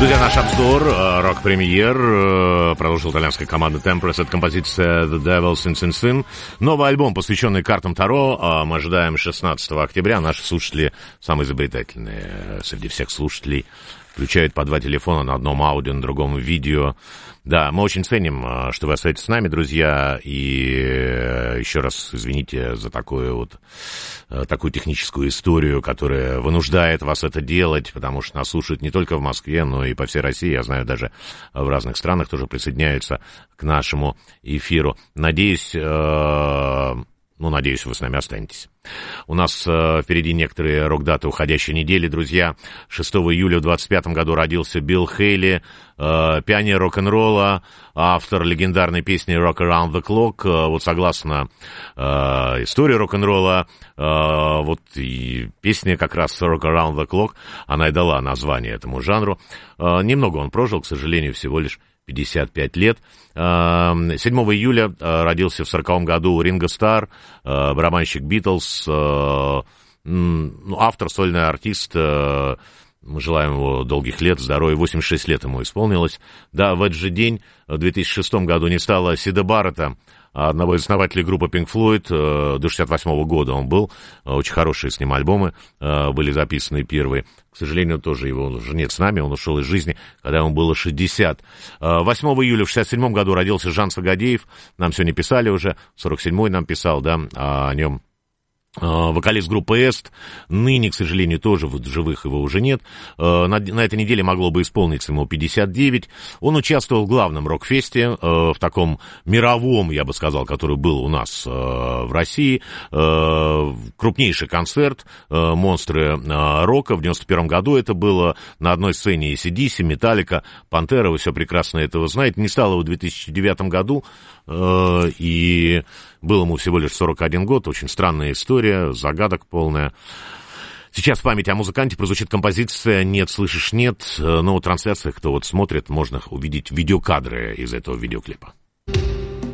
Друзья, наш обзор рок-премьер продолжил итальянская команда Temperance. Это композиция The Devil Sin Sin Sin. Новый альбом, посвященный картам Таро. Мы ожидаем 16 октября. Наши слушатели самые изобретательные среди всех слушателей. Включают по 2 телефона, на одном аудио, на другом видео. Да, мы очень ценим, что вы остаетесь с нами, друзья, и еще раз извините за такую техническую историю, которая вынуждает вас это делать, потому что нас слушают не только в Москве, но и по всей России, я знаю, даже в разных странах тоже присоединяются к нашему эфиру. Надеюсь, вы с нами останетесь. У нас впереди некоторые рок-даты уходящей недели, друзья. 6 июля в 25 году родился Билл Хейли, пионер рок-н-ролла, автор легендарной песни «Rock Around the Clock». Вот согласно истории рок-н-ролла, вот и песня как раз «Rock Around the Clock», она и дала название этому жанру. Немного он прожил, к сожалению, всего лишь 55 лет. 7 июля родился в 40-м году Ринго Старр, барабанщик Битлз, автор, сольный артист. Мы желаем ему долгих лет, здоровья. 86 лет ему исполнилось. Да, в этот же день, в 2006 году, не стало Сида Баррета, одного из основателей группы Pink Floyd. До 68 года он был. Очень хорошие с ним альбомы были записаны первые. К сожалению, тоже его уже нет с нами. Он ушел из жизни, когда ему было 60. 8 июля в 67 году родился Жан Сагадеев. Нам сегодня писали уже. 47-й нам писал, да, о нем. Вокалист группы Эст, ныне, к сожалению, тоже в живых его уже нет. На этой неделе могло бы исполниться ему 59. Он участвовал в главном рок-фесте, в таком мировом, я бы сказал, который был у нас в России. Крупнейший концерт «Монстры рока» в 91 году. Это было на одной сцене AC/DC, Metallica, Пантера, вы все прекрасно этого знаете. Не стало его в 2009 году, и был ему всего лишь 41 год. Очень странная история, загадок полная. Сейчас в памяти о музыканте прозвучит композиция «Нет, слышишь, нет». Но в трансляциях, кто вот смотрит, можно увидеть видеокадры из этого видеоклипа.